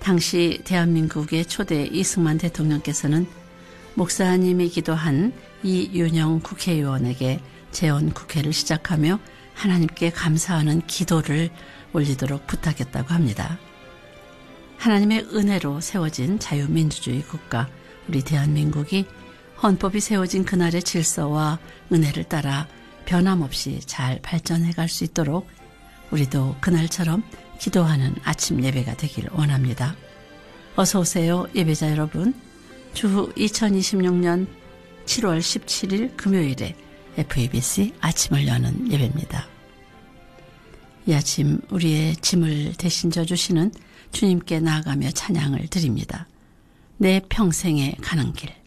당시 대한민국의 초대 이승만 대통령께서는 목사님이 기도한 이윤영 국회의원에게 재원국회를 시작하며 하나님께 감사하는 기도를 올리도록 부탁했다고 합니다. 하나님의 은혜로 세워진 자유민주주의 국가 우리 대한민국이 헌법이 세워진 그날의 질서와 은혜를 따라 변함없이 잘 발전해 갈 수 있도록 우리도 그날처럼 기도하는 아침 예배가 되길 원합니다. 어서 오세요, 예배자 여러분. 주후 2026년 7월 17일 금요일에 FEBC 아침을 여는 예배입니다. 이 아침 우리의 짐을 대신 져주시는 주님께 나아가며 찬양을 드립니다. 내 평생에 가는 길.